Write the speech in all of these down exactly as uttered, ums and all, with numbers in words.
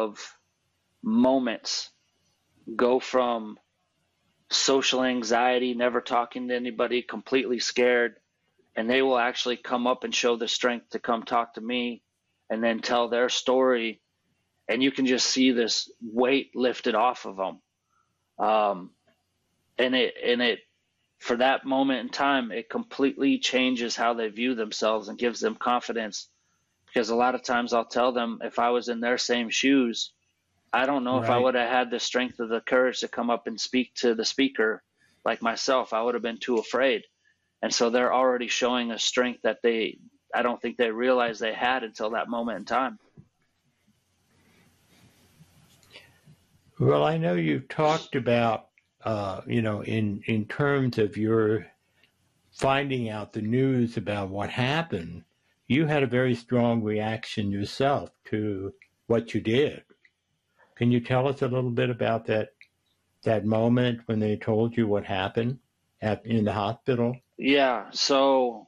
of moments go from social anxiety, never talking to anybody, completely scared, and they will actually come up and show the strength to come talk to me and then tell their story. And you can just see this weight lifted off of them. Um, and it, and it, for that moment in time, it completely changes how they view themselves and gives them confidence. Because a lot of times I'll tell them, if I was in their same shoes, I don't know if I Right. would have had the strength of the courage to come up and speak to the speaker like myself. I would have been too afraid. And so they're already showing a strength that they, I don't think they realized they had until that moment in time. Well, I know you talked about, uh, you know, in, in terms of your finding out the news about what happened, you had a very strong reaction yourself to what you did. Can you tell us a little bit about that that moment when they told you what happened at in the hospital? Yeah. So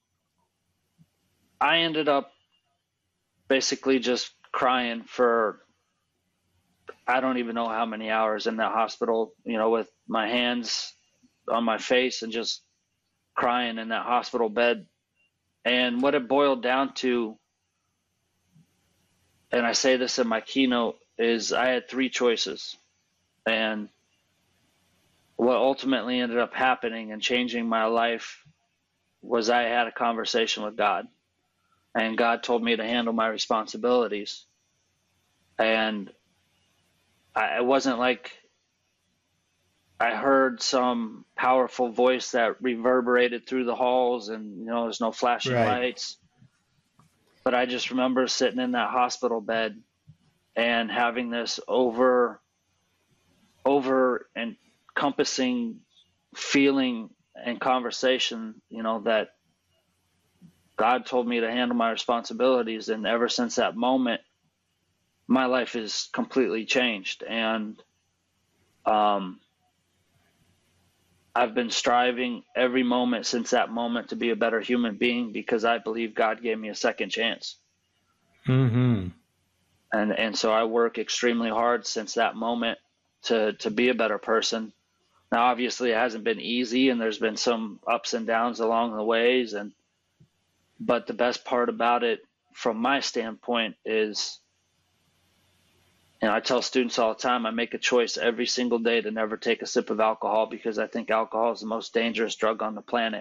I ended up basically just crying for, I don't even know how many hours in that hospital, you know, with my hands on my face and just crying in that hospital bed. And what it boiled down to, and I say this in my keynote, is I had three choices. And what ultimately ended up happening and changing my life was I had a conversation with God. And God told me to handle my responsibilities. And I, it wasn't like I heard some powerful voice that reverberated through the halls and, you know, there's no flashing Right. lights. But I just remember sitting in that hospital bed and having this over, over encompassing feeling and conversation, you know, that God told me to handle my responsibilities. And ever since that moment, my life has completely changed. And um, I've been striving every moment since that moment to be a better human being, because I believe God gave me a second chance. Mm-hmm. And and so I work extremely hard since that moment to, to be a better person. Now, obviously, it hasn't been easy, and there's been some ups and downs along the ways. And but the best part about it, from my standpoint, is, and I tell students all the time, I make a choice every single day to never take a sip of alcohol, because I think alcohol is the most dangerous drug on the planet.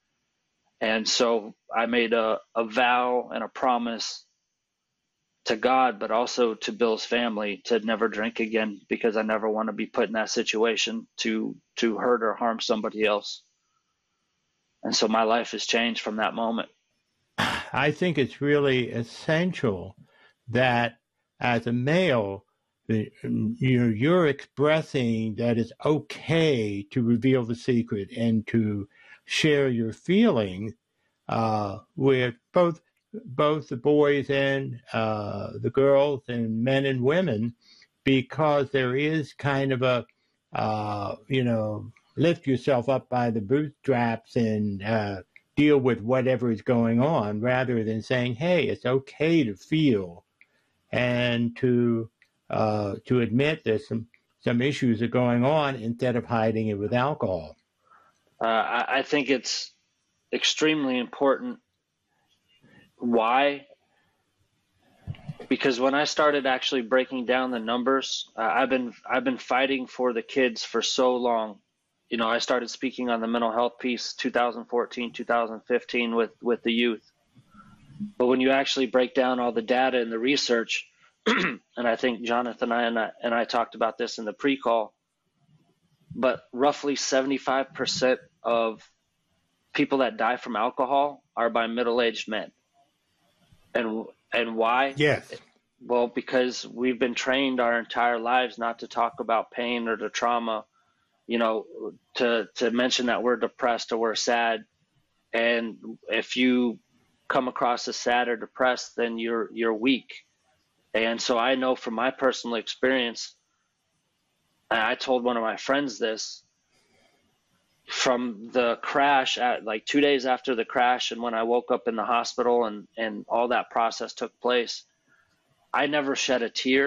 And so I made a, a vow and a promise to God, but also to Bill's family, to never drink again, because I never want to be put in that situation to to hurt or harm somebody else. And so my life has changed from that moment. I think it's really essential that as a male, you know, you're expressing that it's okay to reveal the secret and to share your feelings uh, with both both the boys and uh, the girls and men and women, because there is kind of a uh, you know, lift yourself up by the bootstraps and uh, deal with whatever is going on, rather than saying, hey, it's okay to feel and to uh, to admit there's some some issues are going on, instead of hiding it with alcohol. Uh, I, I think it's extremely important. Why? Because when I started actually breaking down the numbers, uh, I've been I've been fighting for the kids for so long. You know, I started speaking on the mental health piece two thousand fourteen, two thousand fifteen with with the youth. But when you actually break down all the data and the research, and I think Jonathan and I, and I talked about this in the pre-call, but roughly seventy-five percent of people that die from alcohol are by middle-aged men. And and why? Yes. Well, because we've been trained our entire lives not to talk about pain or the trauma, you know, to to mention that we're depressed or we're sad. And if you come across as sad or depressed, then you're you're weak. And so I know from my personal experience, and I told one of my friends this, from the crash, at like two days after the crash, and when I woke up in the hospital and and all that process took place, I never shed a tear.